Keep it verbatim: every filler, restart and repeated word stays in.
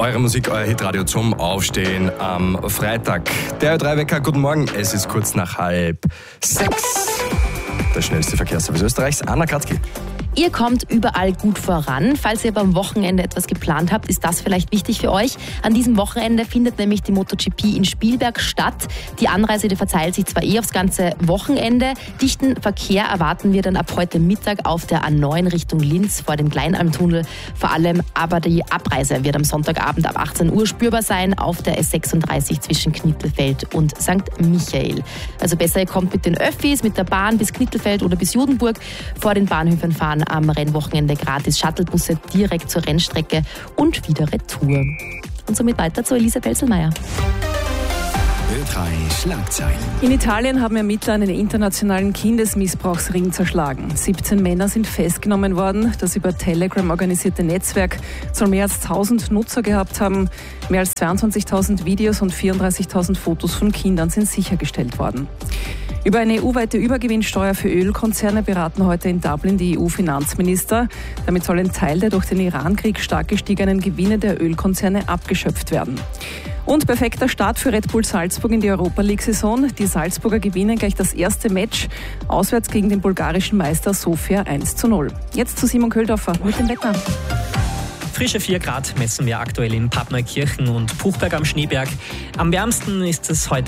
Eure Musik, euer Hitradio zum Aufstehen am Freitag. Der Ö drei Wecker, guten Morgen. Es ist kurz nach halb sechs. Der schnellste Verkehrsservice Österreichs, Anna Kratzki. Ihr kommt überall gut voran. Falls ihr beim Wochenende etwas geplant habt, ist das vielleicht wichtig für euch. An diesem Wochenende findet nämlich die MotoGP in Spielberg statt. Die Anreise, die verteilt sich zwar eh aufs ganze Wochenende. Dichten Verkehr erwarten wir dann ab heute Mittag auf der A neun Richtung Linz vor dem Kleinalmtunnel. Vor allem aber die Abreise wird am Sonntagabend ab achtzehn Uhr spürbar sein auf der S sechsunddreißig zwischen Knittelfeld und Sankt Michael. Also besser, ihr kommt mit den Öffis, mit der Bahn bis Knittelfeld oder bis Judenburg. Vor den Bahnhöfen fahren am Rennwochenende gratis Shuttlebusse direkt zur Rennstrecke und wieder Retour. Und somit weiter zu Elisa Pelzelmeier. Ö drei Schlagzeilen. In Italien haben Ermittler einen internationalen Kindesmissbrauchsring zerschlagen. siebzehn Männer sind festgenommen worden. Das über Telegram organisierte Netzwerk soll mehr als tausend Nutzer gehabt haben. Mehr als zweiundzwanzigtausend Videos und vierunddreißigtausend Fotos von Kindern sind sichergestellt worden. Über eine E U-weite Übergewinnsteuer für Ölkonzerne beraten heute in Dublin die E U-Finanzminister. Damit soll ein Teil der durch den Iran-Krieg stark gestiegenen Gewinne der Ölkonzerne abgeschöpft werden. Und perfekter Start für Red Bull Salzburg in die Europa-League-Saison. Die Salzburger gewinnen gleich das erste Match auswärts gegen den bulgarischen Meister Sofia eins zu null. Jetzt zu Simon Köldorfer mit dem Wetter. Frische vier Grad messen wir aktuell in Pappneukirchen und Puchberg am Schneeberg. Am wärmsten ist es heute